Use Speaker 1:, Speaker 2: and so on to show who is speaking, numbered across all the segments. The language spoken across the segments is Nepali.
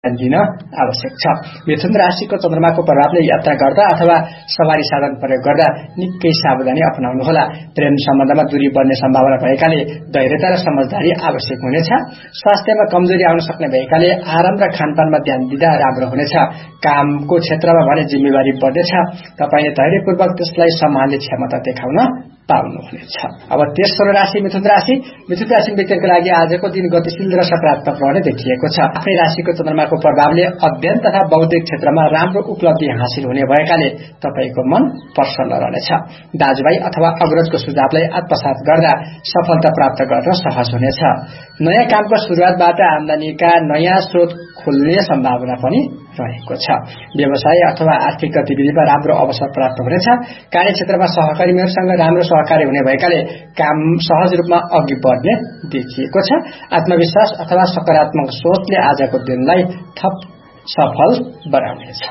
Speaker 1: दिन आवश्यक छ। मिथुन राशिको चन्द्रमाको प्रभावले यात्रा गर्दा अथवा सवारी साधन प्रयोग गर्दा निकै सावधानी अपनाउनुहोला। प्रेम सम्बन्धमा दूरी बढ्ने सम्भावना भएकाले धैर्यता र समझदारी आवश्यक हुनेछ। स्वास्थ्यमा कमजोरी आउन सक्ने भएकाले आराम र खानपानमा ध्यान दिँदा राम्रो हुनेछ। कामको क्षेत्रमा भने जिम्मेवारी बढ्नेछ। तपाईले धैर्यपूर्वक त्यसलाई सम्हाल्ने क्षमता देखाउन पाउनुहुनेछ। अब तेस्रो राशि मिथुन राशि। मिथुन राशि व्यक्तिको लागि आजको दिन गतिशील र सकारात्मक रहने देखिएको छ। आफ्नै राशिको चन्द्रमाको प्रभावले अध्ययन तथा बौद्धिक क्षेत्रमा राम्रो उपलब्धि हासिल हुने भएकाले तपाईको मन प्रसन्न रहनेछ। दाजुभाइ अथवा अग्रजको सुझावलाई आत्मसात गर्दा सफलता प्राप्त गर्न सहज हुनेछ। नयाँ कामको सुरुवातबाट आम्दानीका नयाँ स्रोत खुल्ने सम्भावना पनि रहेको छ। व्यवसाय अथवा आर्थिक गतिविधिमा राम्रो अवसर प्राप्त हुनेछ। कार्यक्षेत्रमा सहकर्मीहरूसँग राम्रो सहकार्य हुने भएकाले काम सहज रूपमा अघि बढ्ने देखिएको छ। आत्मविश्वास अथवा सकारात्मक सोचले आजको दिनलाई थप सफल बनाउनेछ।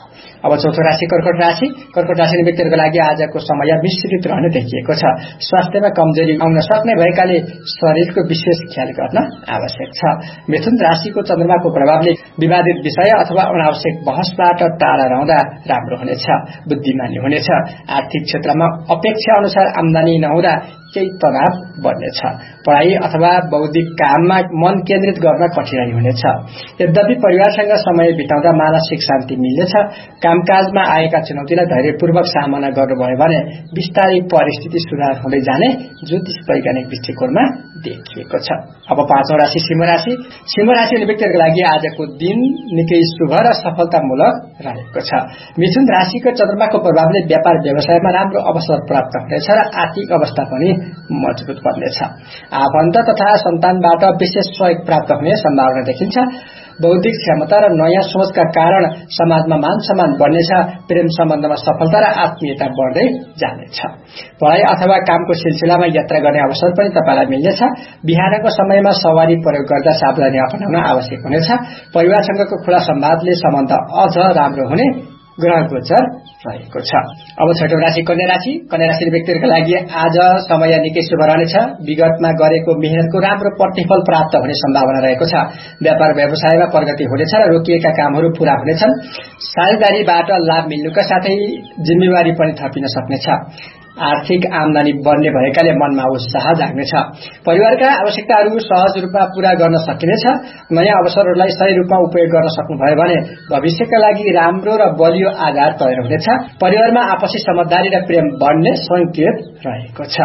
Speaker 1: अब चौथो राशि कर्कट राशि। कर्कट राशि व्यक्तिहरूको लागि आजको समय मिश्रित रहने देखिएको छ। स्वास्थ्यमा कमजोरी आउन सक्ने भएकाले शरीरको विशेष ख्याल गर्न आवश्यक छ। मिथुन राशिको चन्द्रमाको प्रभावले विवादित विषय अथवा अनावश्यक बहसबाट टाढा रहँदा राम्रो हुनेछ। बुद्धिमानी हुनेछ। आर्थिक क्षेत्रमा अपेक्षा अनुसार आम्दानी नहुँदा केही तनाव बढ्नेछ। पढाइ अथवा बौद्धिक काममा मन केन्द्रित गर्न कठिनाई हुनेछ। यद्यपि परिवारसँग समय बिताउँदा मानसिक शान्ति मिल्नेछ। कामकाजमा आएका चुनौतीलाई धैर्यपूर्वक सामना गर्नुभयो भने बिस्तारै परिस्थिति सुधार हुँदै जाने ज्योतिष वैज्ञानिक दृष्टिकोणमा देखिएको छ। अब पाँचौं राशि सिंह राशि। सिंह राशि व्यक्तिहरूको लागि आजको दिन निकै शुभ र सफलतामूलक रहेको छ। मिथुन राशिको चन्द्रमाको प्रभावले व्यापार व्यवसायमा राम्रो अवसर प्राप्त हुनेछ र आर्थिक अवस्था पनि मजबुत बन्नेछ। आफन्त तथा सन्तानबाट विशेष सहयोग प्राप्त हुने सम्भावना देखिन्छ। बौद्धिक क्षमता र नयाँ सोचका कारण समाजमा मान सम्मान बढ्नेछ। प्रेम सम्बन्धमा सफलता र आत्मीयता बढ्दै जानेछ। पढाइ अथवा कामको सिलसिलामा यात्रा गर्ने अवसर पनि तपाईलाई मिल्नेछ। बिहानको समयमा सवारी प्रयोग गर्दा सावधानी अपनाउन आवश्यक हुनेछ। परिवारसँगको खुला संवादले सम्बन्ध अझ राम्रो हुने ग्रह गोचर रहेको छ। अब छठौं राशि कन्या राशि। कन्या राशि व्यक्तिहरूको लागि आज समय निकै शुभ रहनेछ। विगतमा गरेको मेहनतको राम्रो प्रतिफल प्राप्त हुने सम्भावना रहेको छ। व्यापार व्यवसायमा प्रगति हुनेछ र रोकिएका कामहरू पूरा हुनेछन्। साझेदारीबाट लाभ मिल्नुका साथै जिम्मेवारी पनि थपिन सक्नेछ। आर्थिक आम्दानी बढ्ने भएकाले मनमा उत्साह जाग्नेछ। परिवारका आवश्यकताहरू सहज रूपमा पूरा गर्न सकिनेछ। नयाँ अवसरहरूलाई सही रूपमा उपयोग गर्न सक्नुभयो भने भविष्यका लागि राम्रो र बलियो आधार तयार हुनेछ। परिवारमा आपसी समझदारी र प्रेम बढ्ने संकेत रहेको छ।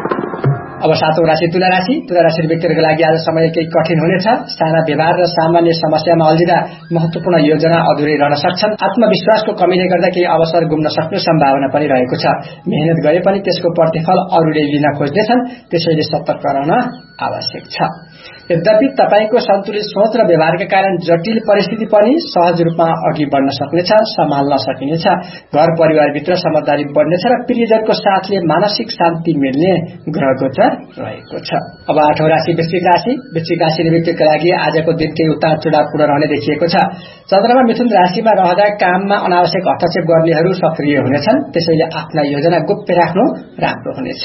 Speaker 1: अब सातौं राशि तुला राशि। तुला राशि व्यक्तिहरूको लागि आज समय केही कठिन हुनेछ। साना व्यवहार र सामान्य समस्यामा अल्झिँदा महत्वपूर्ण योजना अधुरै रहन सक्छन्। आत्मविश्वासको कमीले गर्दा केही अवसर गुम्न सक्ने सम्भावना पनि रहेको छ। मेहनत गरे पनि त्यसको प्रतिफल अरूले लिन खोज्नेछन्। त्यसैले सतर्क रहन आवश्यक छ। यद्यपि तपाईको सन्तुलित सोच र व्यवहारका कारण जटिल परिस्थिति पनि सहज रूपमा अघि बढ्न सक्नेछ, सम्हाल्न सकिनेछ। घर परिवारभित्र समझदारी बढ्नेछ र प्रियजनको साथले मानसिक शान्ति मिल्ने ग्रह गोचर रहेको छ। अब आठौं राशि वृश्चिक राशि। वृश्चिक राशि व्यक्तिका लागि आजको दिन केही उतार चढावपूर्ण रहने देखिएको छ। चन्द्रमा मिथुन राशिमा रहँदा काममा अनावश्यक हस्तक्षेप गर्नेहरू सक्रिय हुनेछन्। त्यसैले आफ्ना योजना गुप्त राख्नु राम्रो हुनेछ।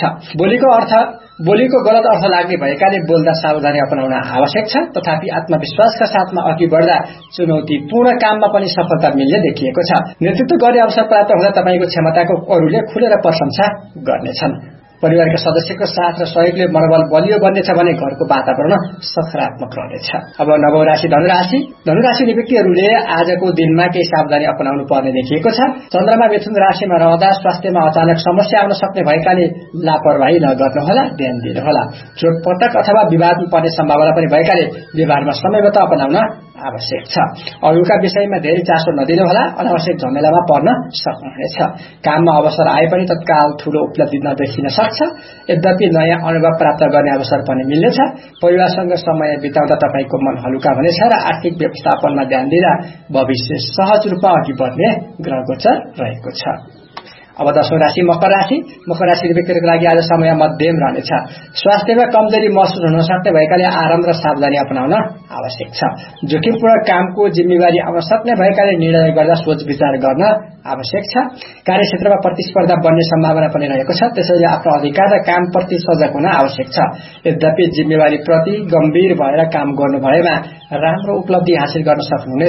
Speaker 1: बोलीको गलत अर्थ लाग्ने भएकाले बोल्दा सावधानी अपनाउन आवश्यक छ। तथापि आत्मविश्वासका साथमा अघि बढ्दा चुनौतीपूर्ण काममा पनि सफलता मिल्ने देखिएको छ। नेतृत्व गर्ने अवसर प्राप्त हुँदा तपाईको क्षमताको अरूले खुलेर प्रशंसा गर्नेछन्। परिवारका सदस्यको साथ र सहयोगले मनोबल बलियो बन्नेछ भने घरको वातावरण सकारात्मक रहनेछ। अब नवौं राशि धनुराशि। धनुराशि व्यक्तिहरूले आजको दिनमा केही सावधानी अपनाउनु पर्ने देखिएको छ। चन्द्रमा मिथुन राशिमा रहँदा स्वास्थ्यमा अचानक समस्या आउन सक्ने भएकाले लापरवाही नगर्नुहोला, ध्यान दिनुहोला। चोटपटक अथवा विवादमा पर्ने सम्भावना पनि भएकाले व्यवहारमा संयमता अपनाउन आवश्यक छ। अरूका विषयमा धेरै चासो नदिनुहोला, अनावश्यक झमेलामा पर्न सक्नुहुनेछ। काममा अवसर आए पनि तत्काल ठूलो उपलब्धि नदेखिन सक्छ। यद्यपि नयाँ अनुभव प्राप्त गर्ने अवसर पनि मिल्नेछ। परिवारसँग समय बिताउँदा तपाईको मन हलुका हुनेछ र आर्थिक व्यवस्थापनमा ध्यान दिँदा भविष्य सहज रूपमा अघि बढ्ने ग्रह गोचर रहेको छ। अब दशौं राशि मकर राशि। मकर राशि व्यक्तिहरूको लागि आज समय मध्यम रहनेछ। स्वास्थ्यमा कमजोरी महसुस हुन सक्ने भएकाले आराम र सावधानी अपनाउन आवश्यक छ। जोखिमपूर्ण कामको जिम्मेवारी आउन सक्ने भएकाले निर्णय गर्दा सोच विचार गर्न आवश्यक छ। कार्यक्षेत्रमा प्रतिस्पर्धा बढ्ने सम्भावना पनि रहेको छ। त्यसैले आफ्नो अधिकार र कामप्रति सजग हुन आवश्यक छ। यद्यपि जिम्मेवारी प्रति गम्भीर भएर काम गर्नु भएमा राम्रो उपलब्धि हासिल गर्न सक्नुहुनेछ।